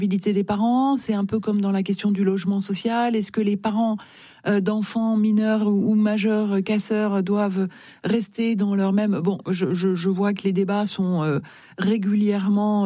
responsabilité des parents. C'est un peu comme dans la question du logement social. Est-ce que les parents d'enfants mineurs ou majeurs casseurs doivent rester dans leur même... Bon, je vois que les débats sont régulièrement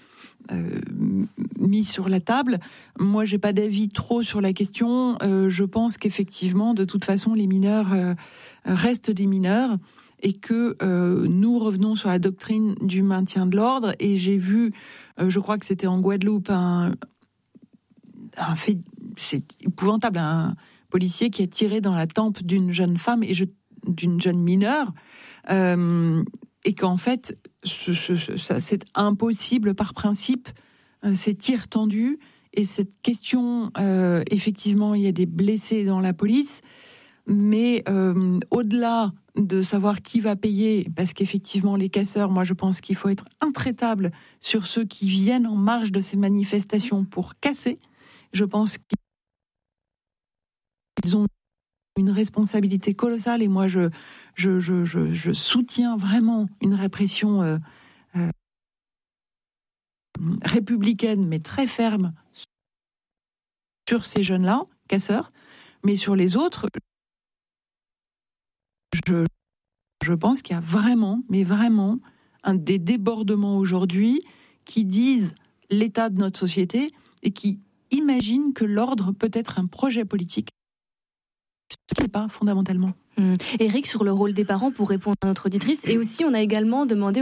mis sur la table. Moi, j'ai pas d'avis trop sur la question. Je pense qu'effectivement, de toute façon, les mineurs restent des mineurs et que nous revenons sur la doctrine du maintien de l'ordre. Et j'ai vu, je crois que c'était en Guadeloupe, un fait, c'est épouvantable, un policier qui a tiré dans la tempe d'une jeune femme et d'une jeune mineure, et qu'en fait, c'est impossible par principe, ces tirs tendus et cette question, effectivement, il y a des blessés dans la police, mais au-delà de savoir qui va payer, parce qu'effectivement, les casseurs, moi je pense qu'il faut être intraitable sur ceux qui viennent en marge de ces manifestations pour casser. Je pense qu'ils ont une responsabilité colossale et moi je soutiens vraiment une répression républicaine mais très ferme sur ces jeunes-là, casseurs, mais sur les autres, je pense qu'il y a vraiment, mais vraiment, des débordements aujourd'hui qui disent l'état de notre société et qui imaginent que l'ordre peut être un projet politique. Ce qui n'est pas fondamentalement. Éric, sur le rôle des parents, pour répondre à notre auditrice, et aussi on a également demandé aux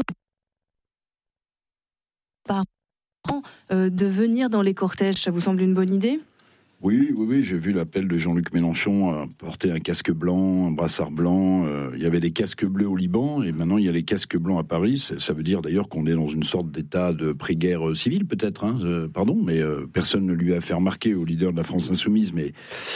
parents de venir dans les cortèges. Ça vous semble une bonne idée ? Oui, j'ai vu l'appel de Jean-Luc Mélenchon porter un casque blanc, un brassard blanc. Il y avait les casques bleus au Liban et maintenant il y a les casques blancs à Paris. Ça veut dire d'ailleurs qu'on est dans une sorte d'état de pré-guerre civile peut-être. Pardon, mais personne ne lui a fait remarquer au leader de la France Insoumise. Mais